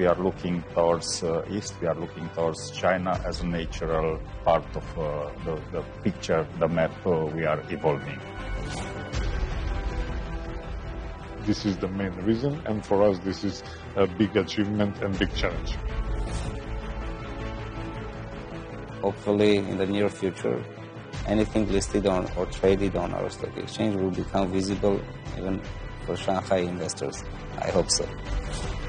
we are looking towards east, we are looking towards China as a natural part of the picture, the map we are evolving. This is the main reason, and for us this is a big achievement and big challenge. Hopefully in the near future, anything listed on or traded on our stock exchange will become visible even for Shanghai investors. I hope so.